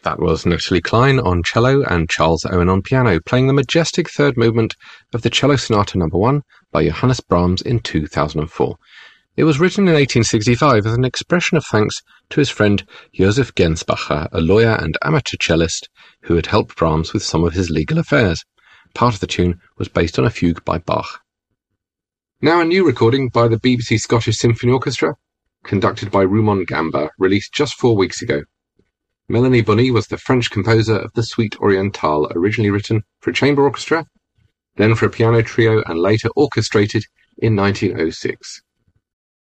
That was Natalie Klein on cello and Charles Owen on piano, playing the majestic third movement of the Cello Sonata No. 1 by Johannes Brahms in 2004. It was written in 1865 as an expression of thanks to his friend Josef Gensbacher, a lawyer and amateur cellist who had helped Brahms with some of his legal affairs. Part of the tune was based on a fugue by Bach. Now a new recording by the BBC Scottish Symphony Orchestra, conducted by Rumon Gamba, released just 4 weeks ago. Melanie Bonny was the French composer of the Suite Orientale, originally written for a chamber orchestra, then for a piano trio, and later orchestrated in 1906.